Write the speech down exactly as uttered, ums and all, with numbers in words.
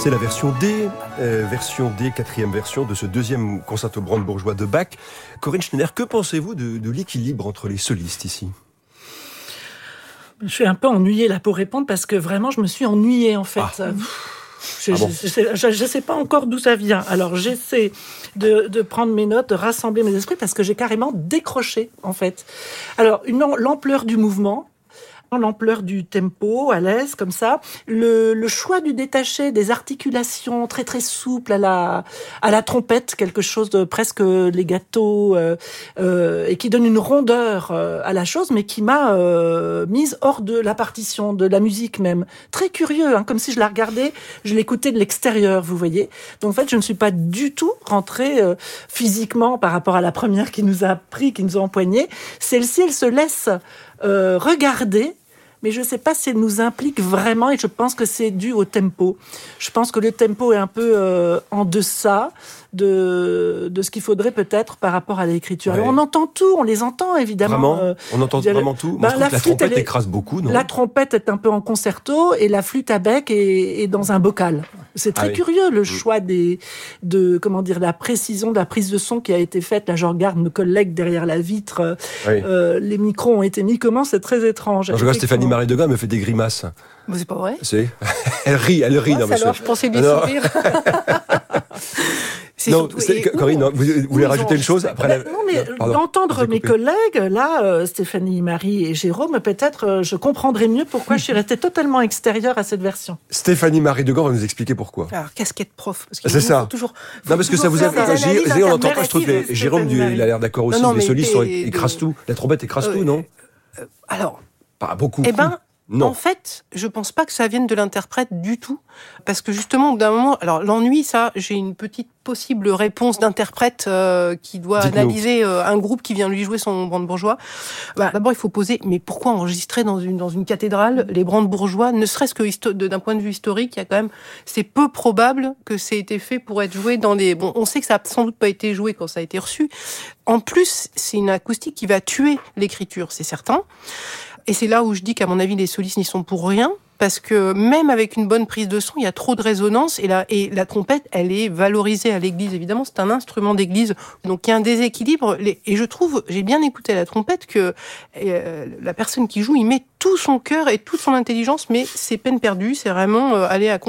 C'est la version D, euh, version D, quatrième version de ce deuxième concerto brandebourgeois de Bach. Corinne Schneider, que pensez-vous de, de l'équilibre entre les solistes ici ? Je suis un peu ennuyée là pour répondre parce que vraiment je me suis ennuyée en fait. Ah. Je, ah bon. je, je, je sais pas encore d'où ça vient. Alors j'essaie de, de prendre mes notes, de rassembler mes esprits parce que j'ai carrément décroché en fait. Alors une, l'ampleur du mouvement, l'ampleur du tempo, à l'aise, comme ça. Le, le choix du détaché, des articulations très très souples à la, à la trompette, quelque chose de presque legato, euh, euh, et qui donne une rondeur euh, à la chose, mais qui m'a euh, mise hors de la partition, de la musique même. Très curieux, hein, comme si je la regardais, je l'écoutais de l'extérieur, vous voyez. Donc en fait, je ne suis pas du tout rentrée euh, physiquement par rapport à la première qui nous a pris, qui nous a empoignés. Celle-ci, elle se laisse euh, regarder, mais je ne sais pas si elle nous implique vraiment, et je pense que c'est dû au tempo. Je pense que le tempo est un peu euh, en deçà de, de ce qu'il faudrait peut-être par rapport à l'écriture. Ouais. Alors on entend tout, on les entend évidemment. Vraiment euh, On entend bien, vraiment tout. Moi, bah, je trouve la, que la flûte, trompette est, écrase beaucoup, non ? La trompette est un peu en concerto et la flûte à bec est, est dans un bocal. C'est très ah, curieux oui. le choix des, de, comment dire, la précision de la prise de son qui a été faite. Là, je regarde mes collègues derrière la vitre. Oui. Euh, les micros ont été mis comment ? C'est très étrange. Non, je vois Stéphanie Marie Degas me fait des grimaces. Mais c'est pas vrai. C'est. Elle rit, elle rit. Ouais, non, alors, je pensais lui sourire. Non, et, Corinne, non, vous, vous voulez rajouter une chose après la... Non, mais Pardon, d'entendre mes collègues, là, euh, Stéphanie, Marie et Jérôme, peut-être euh, je comprendrai mieux pourquoi je suis restée totalement extérieure à cette version. Stéphanie Marie Degas va nous expliquer pourquoi. Alors, casquette prof. Parce c'est ça. Toujours, non, parce que ça vous a... On n'entend pas, je trouve que Jérôme, il a l'air d'accord aussi. Non, non, les solistes écrasent tout. La trompette écrase euh, tout, non euh, Alors... Pas beaucoup. Eh ben... Non. En fait, je pense pas que ça vienne de l'interprète du tout, parce que justement, au bout d'un moment, alors l'ennui, ça, j'ai une petite possible réponse d'interprète euh, qui doit Dites-nous. analyser euh, un groupe qui vient lui jouer son brandebourgeois. Bah, d'abord, il faut poser, mais pourquoi enregistrer dans une dans une cathédrale les brandebourgeois, ne serait-ce que histo- d'un point de vue historique, il y a quand même, c'est peu probable que c'est été fait pour être joué dans des. Bon, on sait que ça a sans doute pas été joué quand ça a été reçu. En plus, c'est une acoustique qui va tuer l'écriture, c'est certain. Et c'est là où je dis qu'à mon avis, les solistes n'y sont pour rien, parce que même avec une bonne prise de son, il y a trop de résonance, et la, et la trompette, elle est valorisée à l'église, évidemment, c'est un instrument d'église, donc il y a un déséquilibre, et je trouve, j'ai bien écouté la trompette, que euh, la personne qui joue, il met tout son cœur et toute son intelligence, mais c'est peine perdue, c'est vraiment euh, aller à